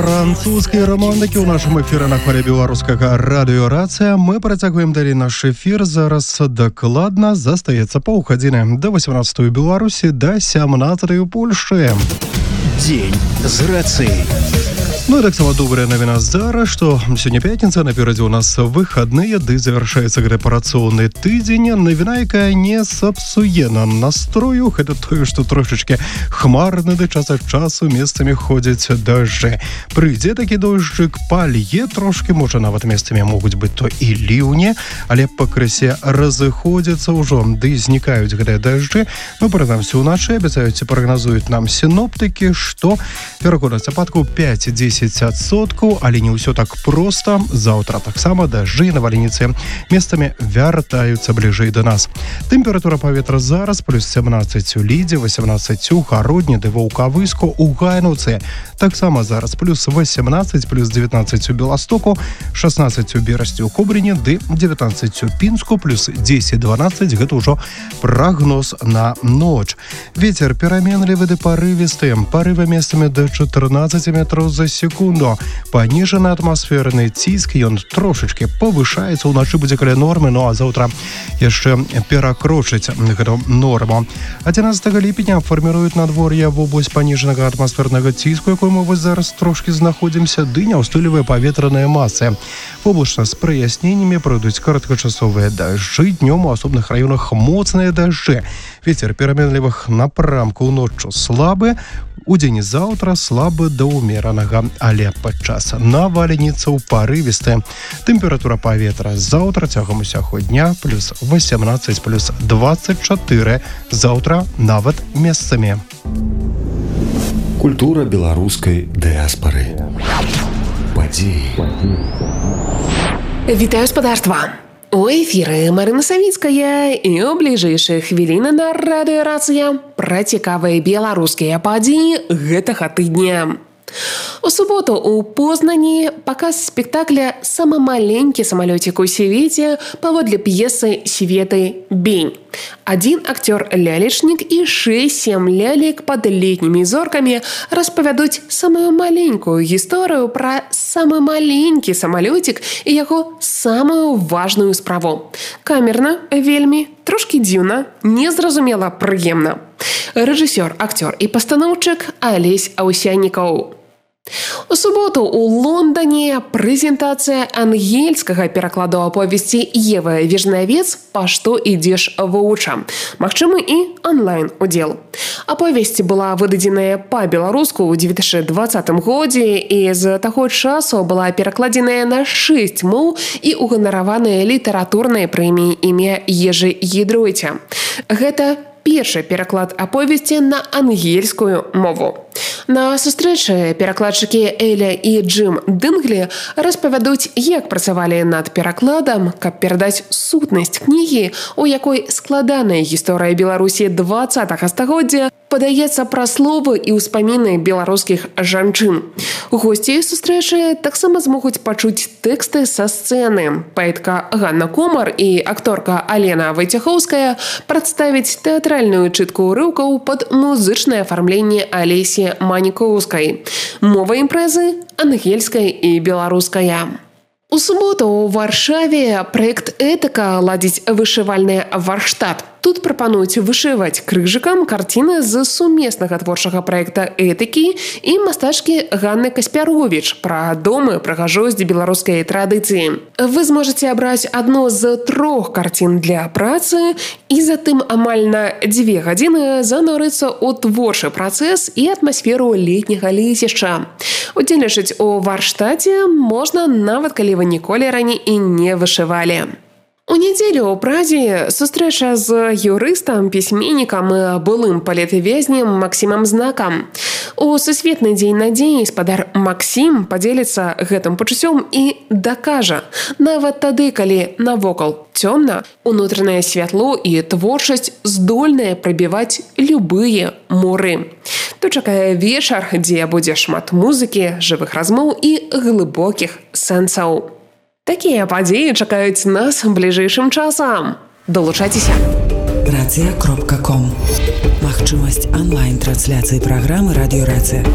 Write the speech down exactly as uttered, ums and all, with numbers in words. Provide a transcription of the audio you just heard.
Французскія романтики у нашому ефірі на хвилі беларускага радыёрацыя. Мы працягваем далей наш эфір. Зараз дакладна застаецца паўгадзіны да восемнадцатай у Беларусі, да сямнадцатай у Польшчы. Дзень з рацыяй. Ну и так само добрая навіна зараз, што сёння пятніца, наперадзе у нас выхадныя, ды завяршаецца рэпарацыйны тыдзень. Навіна, якая не сапсуе нам настрою, гэта тое, што трошачкі хмарны да час ад часу месцамі ходзяць дажджы. Прыйдзе такі дожджык, палье трошкі, можа нават месцамі могуць быць то і ліўні, але пакрысе разыходзяцца ўжо, ды знікаюць гэтыя дажджы. Ну, прынамсі, уначы абяцаюць і прагназуюць нам сіноптыкі, што верагоднасць ападкаў пяць-дзесяць адсоткаў, але не ўсё так проста. Заўтра таксама дажджы і навальніцы месцамі вяртаюцца бліжэй да нас. Тэмпература паветра зараз плюс сямнаццаць у Лідзе, восемнаццаць у Гародні, ды Ваўкавыску, у Гайнуцы. Таксама зараз плюс восемнаццаць, плюс дзевятнаццаць у Беластоку, шаснаццаць у Берасці, у Кобрыні, ды дзевятнаццаць у Пінску, плюс дзесяць-дванаццаць. Гэта ўжо прагноз на ноч. Вецер пераменлівы ды парывісты, парывы месцамі да чатырнаццаць метраў за секунду. Паніжаны атмасферны ціск, ён трошачкі павышаецца, уначы будзе каля нормы, ну а заўтра яшчэ перакрочыць гэту норму. адзінаццатага ліпеня фарміруюць надвор'е вобласць паніжанага атмасфернага ціску, якой мы вось зараз трошкі знаходзімся, ды няўстойлівыя паветраныя масы. Воблачна з праясненнямі пройдуць кароткачасовыя дажджы, днём у асобных раёнах моцныя дажджы. Вецер пераменлівых напрамкаў ноччу слабы, удзень заўтра слабы да ўмеранага, але падчас навальніцаў парывісты. Тэмпература паветра заўтра цягам усяго дня плюс восемнаццаць, плюс дваццаць чатыры, заўтра нават месцамі. Культура беларускай дыяспары. Падзеі. Вітаю спадарства! У эфіры Марына Савіцкая і ў бліжэйшыя хвіліны на радыёрацыя пра цікавыя беларускія падзеі гэтага тыдня. У суботу у Познані паказ спектакля «Самы маленькі самалёцік у свеце» паводле п'есы Светы Бень. Адзін акцёр-лялечнік і шэсць-сем лялек пад летнімі зоркамі распавядуць самую маленькую гісторыю пра самы маленькі самалёцік і яго самую важную справу. Камерна, вельмі, трошкі дзіўна, незразумела прыемна. Рэжысёр, акцёр і пастаноўчык Алесь Аўсяннікаў. У суботу у Лондоне прэзентацыя ангельскага перакладу аповесці Евы Вежнавец «Па што ідзеш вуча». Магчымы і онлайн-удзел. Аповесць была выдадзеная па-беларуску ў две тысячы двадцатым годзе і з таго часу была перакладзеная на шэсць моў і уганараваная літаратурнай прэміяй імя Ежы Гідройця. Гэта першы пераклад аповесці на ангельскую мову. На сустрэчы перакладчыкі Эля і Джим Дынглі распавядуць, як працавалі над перакладам, каб перадаць сутнасць кнігі, у якой складаная гісторыя Беларусі дваццатага стагоддзя падаецца пра словы і ўспаміны беларускіх жанчын. Госці сустрэчы таксама змогуць пачуць тэксты са сцэны. Паэтка Ганна Комар і акторка Алена Вайцяхоўская прадставяць тэатральную чытку ўрыўкаў пад музычнае афармленне Алесі Манікоўскай. Мова імпрэзы ангельская і беларуская. У суботу у Варшаве праект «Этыка» ладзіць вышывальны варштат. Тут прапануюць вышываць крыжыкам карціны з сумеснага творчага праекта «Этыкі» і мастачкі Ганны Каспяровіч пра домы, прыгажосць беларускай традыцыі. Вы зможаце абраць адну з трох карцін для працы і затым амаль на дзве гадзіны занурыцца ў творчы працэс і атмасферу летняга лецішча. Удзельнічаць у варштаце можна нават калі вы ніколі раней і не вышывалі. У нядзелю ў Празі сустрэча з юрыстам, пісьменнікам і былым палітвязнем Максімам Знакам. У Сусветны дзень надзеі спадар Максім падзеліцца гэтым пачуццём і дакажа, нават тады, калі навокал цёмна, унутранае святло і творчасць здольныя прабіваць любыя муры. То чакае вечар, дзе будзе шмат музыкі, жывых размоў і глыбокіх сэнсаў. Такія падзеі чакаюць нас бліжэйшым часам. Долучайцеся. Рацыя кропка ком. Магчымасць онлайн-трансляцыі праграмы «Радыёрацыя».